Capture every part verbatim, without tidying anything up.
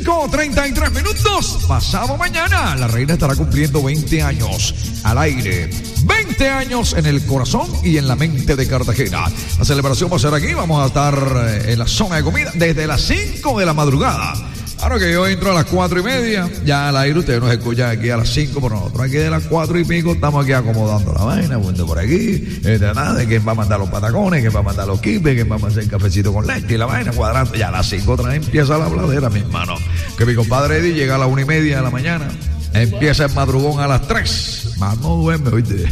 cinco treinta y tres minutos. Pasado mañana, la reina estará cumpliendo veinte años al aire. veinte años en el corazón y en la mente de Cartagena. La celebración va a ser aquí. Vamos a estar en la zona de comida desde las cinco de la madrugada. Claro que yo entro a las cuatro y media, ya al aire ustedes nos escuchan aquí a las cinco, por nosotros aquí de las cuatro y pico estamos aquí acomodando la vaina, poniendo por aquí, este, nada, de quién va a mandar los patacones, quién va a mandar los quipes, quién va a hacer cafecito con leche y la vaina cuadrando. Ya a las cinco otra vez empieza la habladera, mi hermano. Que mi compadre Eddie llega a las una y media de la mañana, empieza el madrugón a las tres, más no duerme, oíste.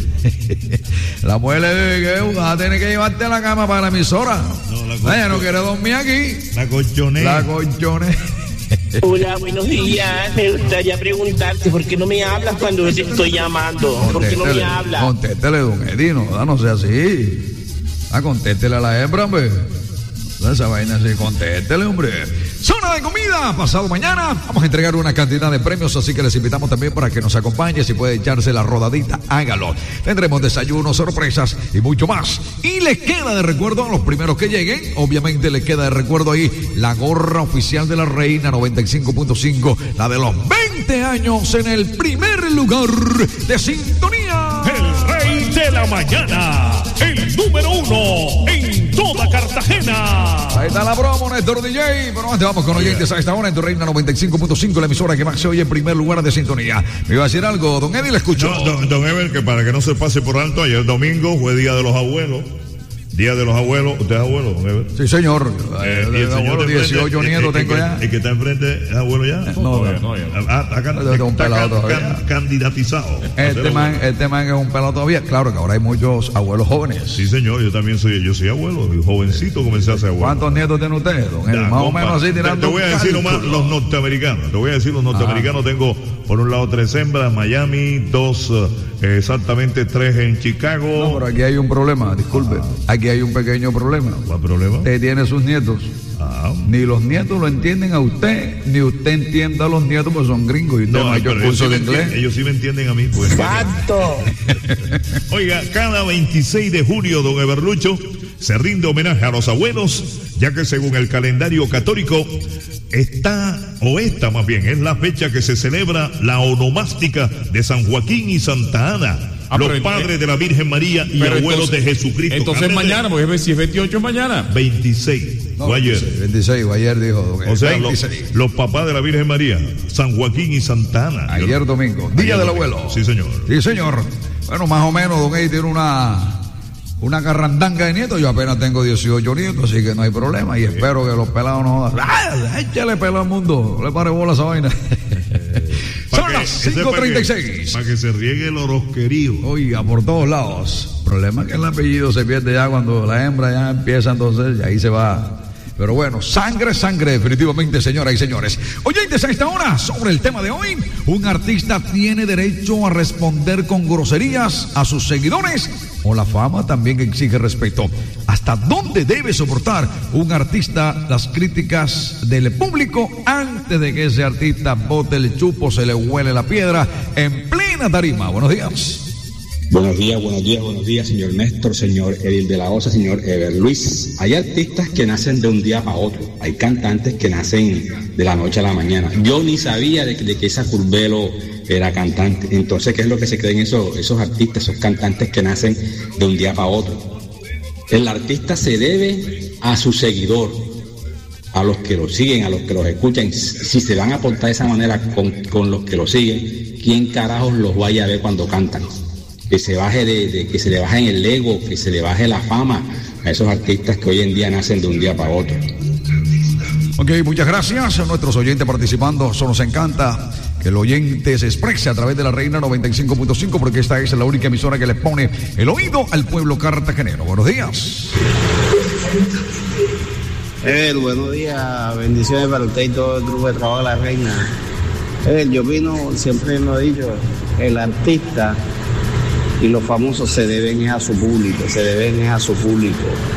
La mujer le dice que vas a tener que llevarte a la cama para la emisora. No, la colchone... Ella no quiere dormir aquí. La colchonera. La colchonera. Hola, buenos días. Me gustaría preguntarte por qué no me hablas cuando te estoy llamando. ¿Por qué no me hablas? Contéstele, don Edino, no sea así. Ah, contéstele a la hembra, hombre. Esa vaina así, contéstele, hombre. Zona de comida, pasado mañana vamos a entregar una cantidad de premios, así que les invitamos también para que nos acompañe. Si puede echarse la rodadita, hágalo. Tendremos desayunos, sorpresas y mucho más. Y les queda de recuerdo a los primeros que lleguen, obviamente les queda de recuerdo ahí la gorra oficial de la Reina noventa y cinco punto cinco, la de los veinte años en el primer lugar de sintonía. El rey de la mañana, el número uno en toda Cartagena. Ahí está la promo, Néstor D J. Pero antes vamos con oyentes a esta hora en tu Reina noventa y cinco punto cinco, la emisora que más se oye en primer lugar de sintonía. ¿Me iba a decir algo, don Eddie? Le escucho. No, don, don Ever, que para que no se pase por alto, ayer domingo fue Día de los Abuelos. Día de los Abuelos. ¿Usted es abuelo, don Ever? Sí, señor. Eh, eh, el abuelo, dieciocho nietos tengo ya. ¿El que está enfrente es abuelo ya? No, no, no. Ah, está, can, está, un pelado can, todavía. Can, candidatizado. Este man, este man es un pelado todavía. Claro que ahora hay muchos abuelos jóvenes. Sí, señor. Yo también soy, yo soy abuelo. Jovencito comencé a ser abuelo. ¿Cuántos nietos tiene usted, don Ever? Ya, más compa, o menos así tirando. Te, te voy a decir nomás los norteamericanos. Te voy a decir los norteamericanos. Ah. Tengo por un lado tres hembras, Miami, dos, eh, exactamente tres en Chicago. No, pero aquí hay un problema, disculpe. Ah. Aquí hay un pequeño problema. ¿Cuál problema? Usted tiene sus nietos. Ah. Ni los nietos lo entienden a usted, ni usted entiende a los nietos, porque son gringos y usted no, no ha hecho el curso sí de inglés. Entienden, ellos sí me entienden a mí. Pues, ¡Exacto! Oiga, cada veintiséis de julio, don Everlucho, se rinde homenaje a los abuelos, ya que según el calendario católico, está, o esta más bien, es la fecha que se celebra la onomástica de San Joaquín y Santa Ana. Ah, los pero, padres eh, de la Virgen María y abuelos entonces, de Jesucristo. Entonces Carmen, mañana, porque si es veintiocho mañana. veintiséis, no, o ayer. veintiséis, o ayer dijo. Don o sea, los, los papás de la Virgen María, San Joaquín y Santa Ana. Ayer Yo, domingo, Día ayer del domingo. Abuelo. Sí, señor. Sí, señor. Bueno, más o menos, don Eddie tiene una... Una carrandanga de nietos, yo apenas tengo dieciocho nietos, así que no hay problema. Y espero que los pelados no jodan. ¡Ah! Échale pelo al mundo, no le pare bola a esa vaina. Son las cinco treinta y seis. Para que se riegue el orosquerío. Oiga, por todos lados. El problema es que el apellido se pierde ya cuando la hembra ya empieza, entonces, y ahí se va. Pero bueno, sangre, sangre, definitivamente, señoras y señores. Oyentes, a esta hora, sobre el tema de hoy, un artista tiene derecho a responder con groserías a sus seguidores, o la fama también exige respeto. ¿Hasta dónde debe soportar un artista las críticas del público antes de que ese artista bote el chupo, se le huele la piedra en plena tarima? Buenos días. Buenos días, buenos días, buenos días, señor Néstor, señor Edil de la Osa, señor Ever Luis. Hay artistas que nacen de un día para otro. Hay cantantes que nacen de la noche a la mañana. Yo ni sabía de, de que esa Curbelo era cantante. Entonces, ¿qué es lo que se creen esos, esos artistas, esos cantantes que nacen de un día para otro? El artista se debe a su seguidor, a los que lo siguen, a los que los escuchan. Si se van a portar de esa manera con, con los que lo siguen, ¿quién carajos los vaya a ver cuando cantan? Que se baje de, de que se le baje en el ego, que se le baje la fama a esos artistas que hoy en día nacen de un día para otro. Ok, muchas gracias a nuestros oyentes participando. Eso nos encanta que el oyente se exprese a través de la Reina noventa y cinco punto cinco, porque esta es la única emisora que le pone el oído al pueblo cartagenero. Buenos días. Eh, buenos días, bendiciones para usted y todo el grupo de trabajo de la Reina. Eh, yo opino, siempre lo he dicho, el artista y los famosos se deben a su público, se deben a su público.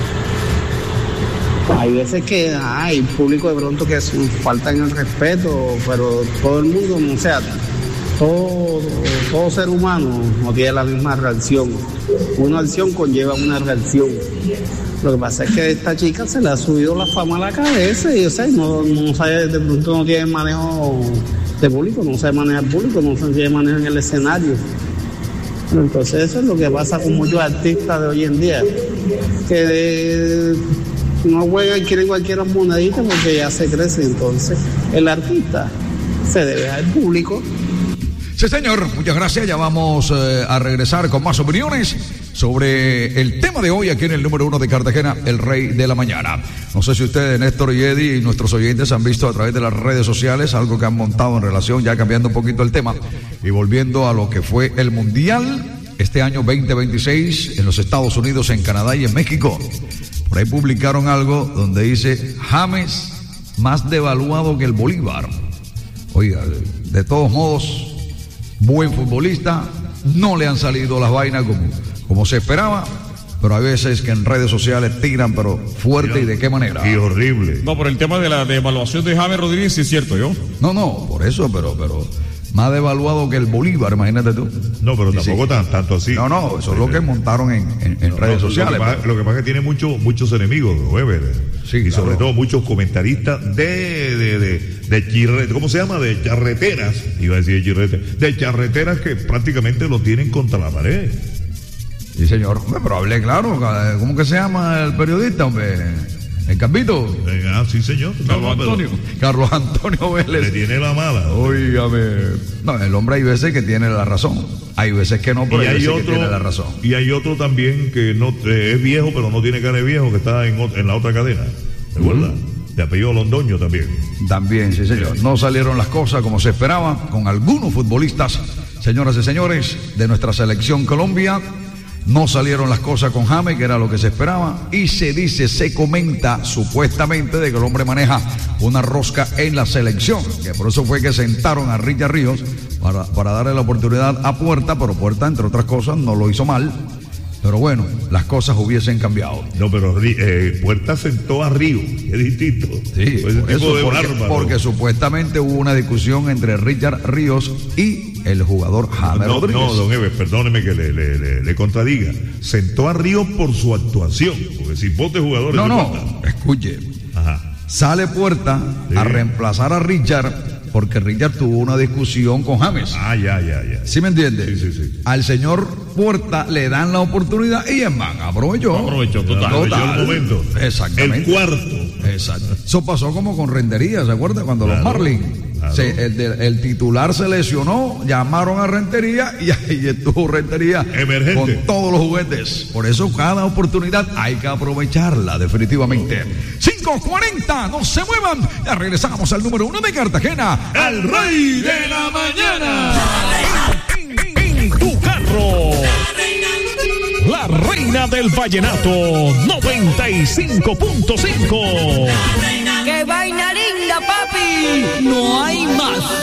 Hay veces que hay público de pronto que faltan el respeto, pero todo el mundo, o sea, todo, todo ser humano no tiene la misma reacción. Una acción conlleva una reacción. Lo que pasa es que a esta chica se le ha subido la fama a la cabeza y, o sea, no, no sabe, de pronto no tiene manejo de público, no sabe manejar público, no sabe manejar en el escenario. Entonces eso es lo que pasa con muchos artistas de hoy en día, que de, no juegan, quieren cualquier monedita porque ya se crece. Entonces el artista se debe al público. Sí, señor, muchas gracias. Ya vamos eh, a regresar con más opiniones sobre el tema de hoy aquí en el número uno de Cartagena, el Rey de la Mañana. No sé si ustedes, Néstor y Eddie, y nuestros oyentes han visto a través de las redes sociales algo que han montado en relación, ya cambiando un poquito el tema y volviendo a lo que fue el Mundial este año veinte veintiséis en los Estados Unidos, en Canadá y en México. Por ahí publicaron algo donde dice James más devaluado que el Bolívar. Oiga, de todos modos, buen futbolista, no le han salido las vainas como, como se esperaba, pero hay veces que en redes sociales tiran, pero fuerte. Y de qué manera. Y horrible. No, por el tema de la devaluación de James Rodríguez, sí es cierto, ¿yo? No, no, por eso, pero, pero más devaluado que el Bolívar, imagínate tú. No, pero Y tampoco sí. tan, tanto así. No, no, eso es lo que montaron en, en, en No, redes no, sociales. Lo que, pasa, lo que pasa es que tiene mucho, muchos enemigos, Weber. Sí, y claro. sobre todo muchos comentaristas de, de, de, de chirre, ¿cómo se llama? De charreteras, iba a decir chirrete, de charreteras que prácticamente lo tienen contra la pared. Sí, señor. Hombre, pero hablé claro. ¿Cómo que se llama el periodista, hombre? ¿El Campito? Eh, ah, sí, señor. Carlos No, pero Antonio. Carlos Antonio Vélez. Le tiene la mala. Óigame. No, el hombre hay veces que tiene la razón. Hay veces que no, pero Y hay hay veces que otro, tiene la razón. y hay otro también que no eh, es viejo, pero no tiene cara de viejo, que está en, ot- en la otra cadena. ¿Te acuerdas? De apellido Londoño también. También, sí, señor. No salieron las cosas como se esperaba con algunos futbolistas, señoras y señores, de nuestra selección Colombia. No salieron las cosas con James, que era lo que se esperaba, y se dice, se comenta supuestamente de que el hombre maneja una rosca en la selección, que por eso fue que sentaron a Richard Ríos para, para darle la oportunidad a Puerta, pero Puerta, entre otras cosas, no lo hizo mal. Pero bueno, las cosas hubiesen cambiado. No, pero eh, Puerta sentó a Río, que es distinto. Sí, Pues ese por tipo eso, de porque, bárbaro. porque supuestamente hubo una discusión entre Richard Ríos y el jugador James No, Rodríguez. no, don Eves, perdóneme que le, le, le, le contradiga. Sentó a Río por su actuación, porque si vote jugadores. No, de no, Puerta. escuche. Ajá. Sale Puerta Sí. a reemplazar a Richard porque Richard tuvo una discusión con James. Ah, ya, ya, ya. ¿Sí me entiende? Sí, sí, sí. Al señor Puerta le dan la oportunidad y en man aprovechó. Aprovechó, total. Aprovechó el momento. Exactamente. El cuarto. Exacto. Eso pasó como con Rentería, ¿se acuerda? Cuando Claro, los Marlins, claro. se- el, de- el titular se lesionó, llamaron a Rentería y ahí estuvo Rentería Emergente. con todos los juguetes. Por eso cada oportunidad hay que aprovecharla, definitivamente. cinco cuarenta, no se muevan. Ya regresamos al número uno de Cartagena, al Rey de la Mañana. En, en- en tu carro. La reina del vallenato noventa y cinco punto cinco. ¡Qué vaina linda, papi! No hay más.